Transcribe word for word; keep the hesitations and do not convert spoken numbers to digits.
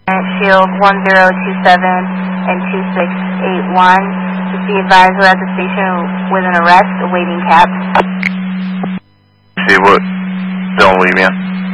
Shield one zero two seven and two six eight one. Just be advised we're at the station with an arrest awaiting cab. See what? Don't leave me.